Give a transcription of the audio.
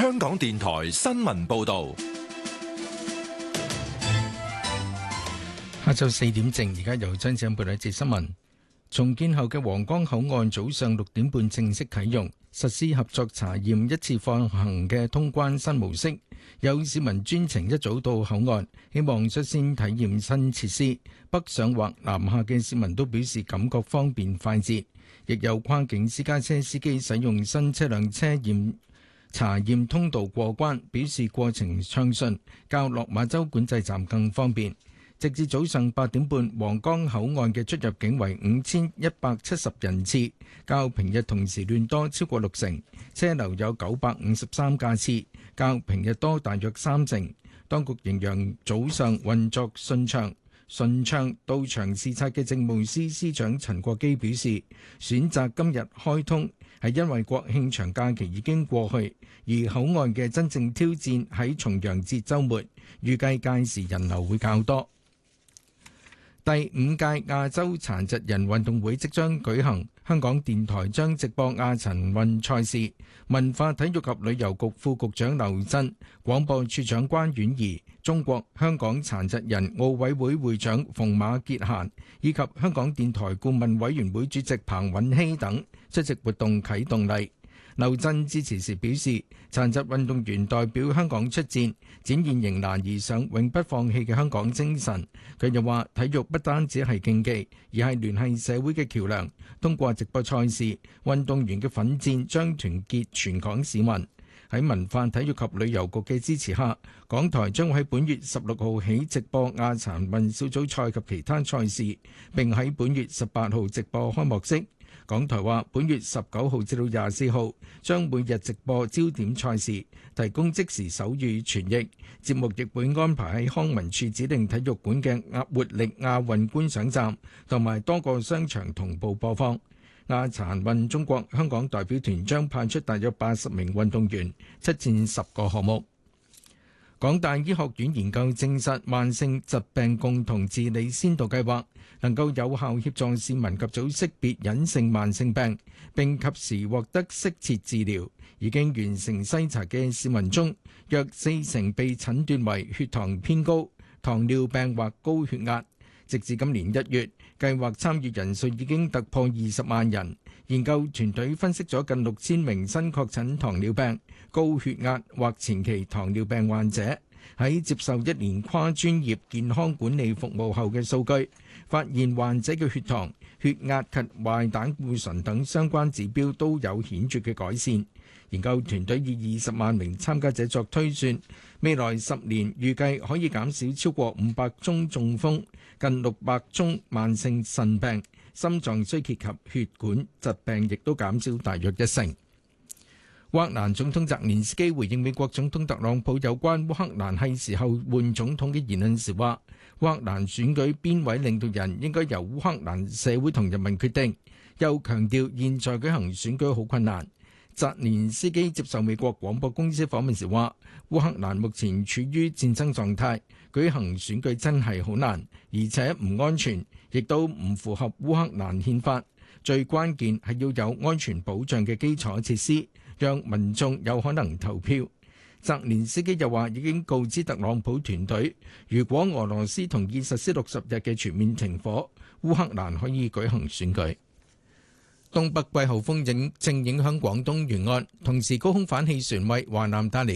香港電台新聞報道。 下晝4點正，而家由張子欣報道一節新聞。重建後嘅皇崗口岸早上6點半正式啟用，實施合作查驗一次放行嘅通關新模式。有市民專程一早到口岸，希望率先體驗新設施。北上或南下嘅市民都表示感覺方便快捷，亦有跨境私家車司機使用新車輛查驗通道過關，表示過程暢順，較落馬洲管制站更方便。直至早上8點半，皇崗口岸嘅出入境為5170人次，較平日同時段多超過60%，車流有953架次，較平日多大約30%。當局形容早上運作順暢。到場視察嘅政務司司長陳國基表示，選擇今日開通係因為國慶長假期已經過去，而口岸嘅真正挑戰喺重陽節週末，預計屆時人流會較多。第5屆亞洲殘疾人運動會即將舉行，香港電台將直播亞殘運賽事。文化體育及旅遊局副局長劉震、廣播處長關婉儀、中國香港殘疾人奧委會會長馮馬潔嫻以及香港電台顧問委員會主席彭允熙等出席活動啟動禮。劉震致辭時表示，殘疾運動員代表香港出戰，展現迎難而上、永不放棄嘅香港精神。佢又話，體育不單止係競技，而係聯繫社會嘅橋梁。通過直播賽事，運動員嘅奮戰將團結全港市民。喺文化體育及旅遊局嘅支持下，港台將會喺本月16號起直播亞殘運小組賽及其他賽事，並喺本月18號直播開幕式。港台話，本月19號至到24號將每日直播焦點賽事，提供即時手語傳譯。節目亦會安排喺康文署指定體育館嘅活力亞運觀賞站同埋多個商場同步播放。亞殘運中國香港代表團將派出大約80名運動員，出戰10個項目。港大醫學院研究證實，慢性疾病共同治理先導計劃能夠有效協助市民及早識別隱性慢性病，並及時獲得適切治療。已經完成篩查嘅市民中，約40%被診斷為血糖偏高、糖尿病或高血壓。直至今年1月，計劃參與人數已經突破20萬人。研究團隊分析咗近6000名新確診糖尿病、高血壓或前期糖尿病患者喺接受1年跨專業健康管理服務後嘅數據，發現患者嘅血糖、血壓及壞膽固醇等相關指標都有顯著嘅改善。研究團隊以20萬名參加者作推算，未來10年預計可以減少超過500宗中風、近600宗慢性腎病、心臟衰竭及血管疾病，亦都減少大約1成。烏克蘭總統澤連斯基回應美國總統特朗普有關烏克蘭係時候換總統嘅言論時話，烏克蘭選舉邊位領導人應該由烏克蘭社會同人民決定，又強調現在舉行選舉好困難。澤連斯基接受美國廣播公司訪問時話，烏克蘭目前處於戰爭狀態，舉行選舉真係好難，而且唔安全，亦都唔符合烏克蘭憲法。最關鍵係要有安全保障嘅基礎設施，讓民眾有可能投票。澤連斯基又話已經告知特朗普團隊，如果俄羅斯同意實施60日嘅全面停火，烏克蘭可以舉行選舉。東北季候風正影響廣東沿岸，同時高空反氣旋為華南帶嚟